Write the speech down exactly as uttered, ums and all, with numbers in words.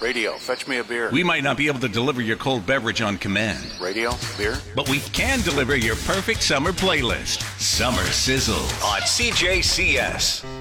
Radio, fetch me a beer. We might not be able to deliver your cold beverage on command. Radio, beer. But we can deliver your perfect summer playlist. Summer Sizzle on C J C S.